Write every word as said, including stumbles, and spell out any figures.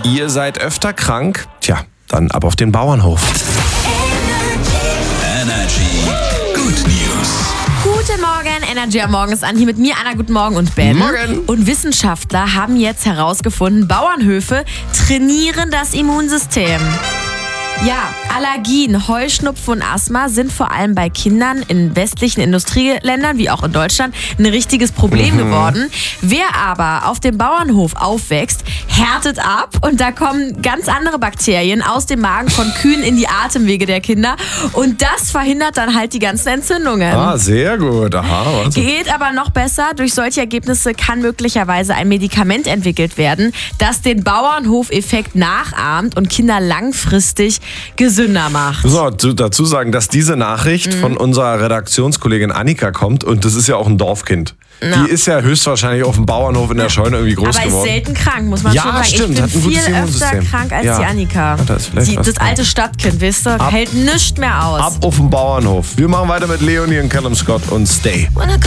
Ihr seid öfter krank? Tja, dann ab auf den Bauernhof. Energy Good News. Guten Morgen, Energy am Morgen ist an. Hier mit mir, Anna, guten Morgen und Ben. Morgen. Und Wissenschaftler haben jetzt herausgefunden, Bauernhöfe trainieren das Immunsystem. Ja, Allergien, Heuschnupfen und Asthma sind vor allem bei Kindern in westlichen Industrieländern, wie auch in Deutschland, ein richtiges Problem mhm. geworden. Wer aber auf dem Bauernhof aufwächst, härtet ab und da kommen ganz andere Bakterien aus dem Magen von Kühen in die Atemwege der Kinder und das verhindert dann halt die ganzen Entzündungen. Ah, sehr gut. Aha, also. Geht aber noch besser. Durch solche Ergebnisse kann möglicherweise ein Medikament entwickelt werden, das den Bauernhofeffekt nachahmt und Kinder langfristig gesünder macht. So, dazu sagen, dass diese Nachricht mhm. von unserer Redaktionskollegin Annika kommt und das ist ja auch ein Dorfkind. Ja. Die ist ja höchstwahrscheinlich auf dem Bauernhof in der Scheune irgendwie groß aber geworden. Aber ist selten krank, muss man ja, schon sagen. Stimmt, ich bin hat ein viel öfter Immunsystem. krank als ja. die Annika. Ja, das, die, das alte Stadtkind, weißt du, ab, hält nichts mehr aus. Ab auf dem Bauernhof. Wir machen weiter mit Leonie und Callum Scott und Stay.